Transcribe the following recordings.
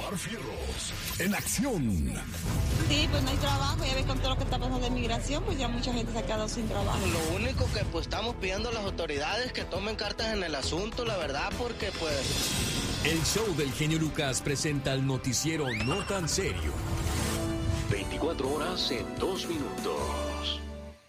Omar Fierros, en acción. Sí, pues no hay trabajo, ya ves con todo lo que está pasando de migración, pues ya mucha gente se ha quedado sin trabajo. Lo único que pues estamos pidiendo a las autoridades que tomen cartas en el asunto, la verdad, porque pues... El show del genio Lucas presenta el noticiero no tan serio. 24 horas en 2 minutos.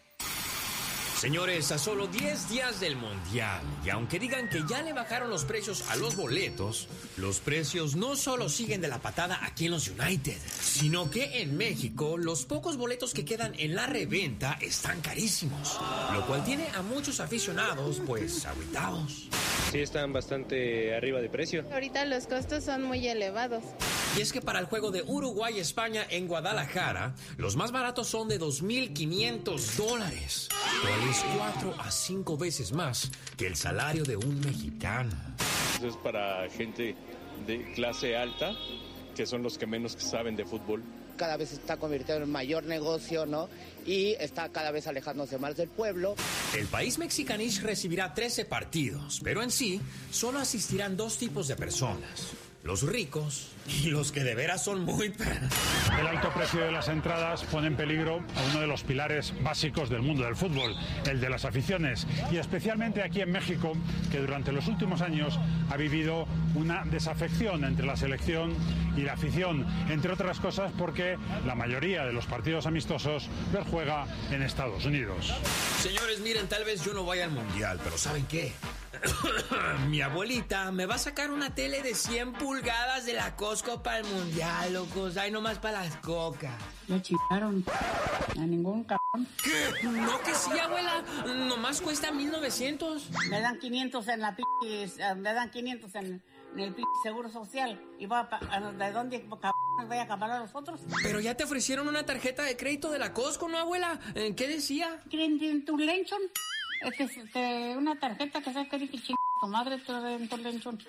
Señores, a solo 10 días del Mundial, y aunque digan que ya le bajaron los precios a los boletos, los precios no solo siguen de la patada aquí en los United, sino que en México los pocos boletos que quedan en la reventa están carísimos, lo cual tiene a muchos aficionados pues agüitados. Sí, están bastante arriba de precio. Ahorita los costos son muy elevados. Y es que para el juego de Uruguay-España en Guadalajara, los más baratos son de $2,500, cual es 4 a 5 veces más que el salario de un mexicano. Eso es para gente de clase alta, que son los que menos saben de fútbol. Cada vez se está convirtiendo en mayor negocio, ¿no? Y está cada vez alejándose más del pueblo. El país mexicanís recibirá 13 partidos, pero en sí solo asistirán 2 tipos de personas: los ricos y los que de veras son muy... El alto precio de las entradas pone en peligro a uno de los pilares básicos del mundo del fútbol, el de las aficiones, y especialmente aquí en México, que durante los últimos años ha vivido una desafección entre la selección y la afición, entre otras cosas porque la mayoría de los partidos amistosos los juega en Estados Unidos. Señores, miren, tal vez yo no vaya al Mundial, pero ¿saben qué? Mi abuelita me va a sacar una tele de 100 pulgadas de la Costco para el Mundial, locos. Ay, nomás para las cocas. Le chingaron a ningún cabrón. ¿Qué? No que sí, abuela. Nomás cuesta 1,900. Me dan 500 en la me dan 500 en el seguro social. ¿Y de dónde cabrón voy a acabar a los otros? Pero ya te ofrecieron una tarjeta de crédito de la Costco, ¿no, abuela? ¿Qué decía? ¿En tu lenchon? Una tarjeta que sabe que dije, ching, tu madre te en tu lenchon.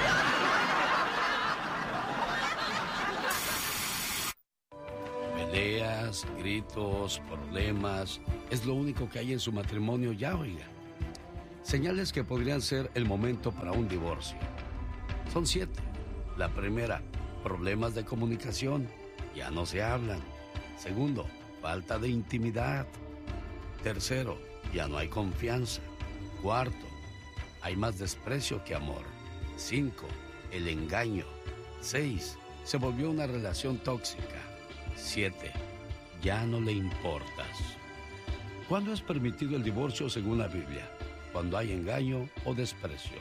Peleas, gritos, problemas, es lo único que hay en su matrimonio ya, oiga. Señales que podrían ser el momento para un divorcio. Son 7. La primera, problemas de comunicación, ya no se hablan. Segundo, falta de intimidad. Tercero, ya no hay confianza. Cuarto, hay más desprecio que amor. 5, el engaño. 6, se volvió una relación tóxica. 7, ya no le importas. ¿Cuándo es permitido el divorcio según la Biblia? Cuando hay engaño o desprecio.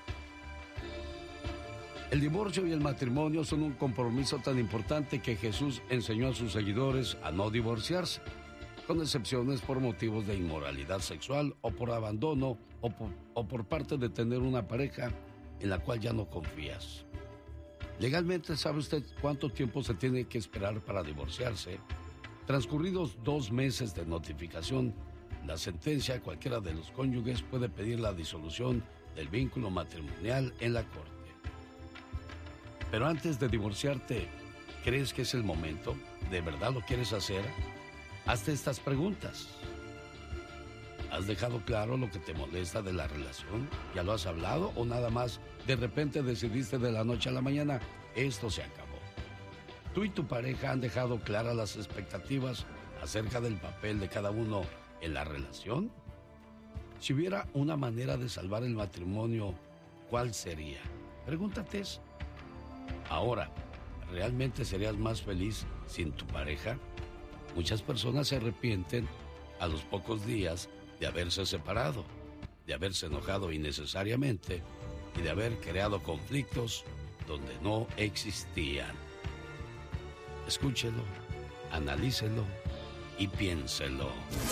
El divorcio y el matrimonio son un compromiso tan importante que Jesús enseñó a sus seguidores a no divorciarse, con excepciones por motivos de inmoralidad sexual o por abandono o por parte de tener una pareja en la cual ya no confías. Legalmente, ¿sabe usted cuánto tiempo se tiene que esperar para divorciarse? Transcurridos 2 meses de notificación, la sentencia, cualquiera de los cónyuges puede pedir la disolución del vínculo matrimonial en la corte. Pero antes de divorciarte, ¿crees que es el momento? ¿De verdad lo quieres hacer? Hazte estas preguntas. ¿Has dejado claro lo que te molesta de la relación? ¿Ya lo has hablado o nada más de repente decidiste de la noche a la mañana, esto se acabó? ¿Tú y tu pareja han dejado claras las expectativas acerca del papel de cada uno en la relación? Si hubiera una manera de salvar el matrimonio, ¿cuál sería? Pregúntate eso. Ahora, ¿realmente serías más feliz sin tu pareja? Muchas personas se arrepienten a los pocos días de haberse separado, de haberse enojado innecesariamente y de haber creado conflictos donde no existían. Escúchelo, analícelo y piénselo.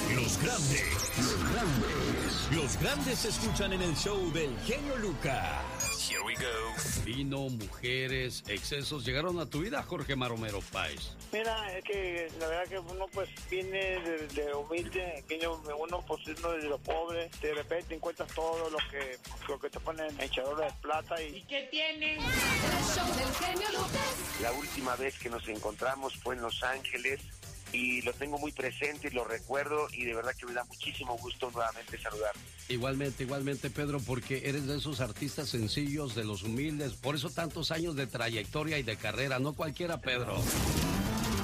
Los grandes se escuchan en el show del genio Lucas. Here we go. Vino, mujeres, excesos llegaron a tu vida, Jorge Maromero Páez. Mira, es que la verdad que uno pues viene de humilde, viene uno pues uno de lo pobre, de repente encuentras todo lo que te ponen en echadora de plata y... ¿Y qué tiene? El show del genio Lucas. La última vez que nos encontramos fue en Los Ángeles y lo tengo muy presente y lo recuerdo, y de verdad que me da muchísimo gusto nuevamente saludar. Igualmente, Pedro, porque eres de esos artistas sencillos, de los humildes, por eso tantos años de trayectoria y de carrera, no cualquiera, Pedro.